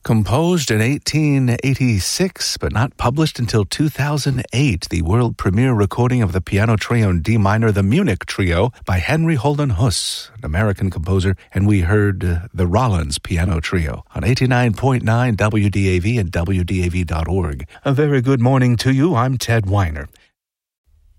Composed in 1886, but not published until 2008, the world premiere recording of the piano trio in D minor, the Munich Trio, by Henry Holden Huss, an American composer, and we heard the Rollins Piano Trio on 89.9 WDAV and WDAV.org. A very good morning to you. I'm Ted Weiner.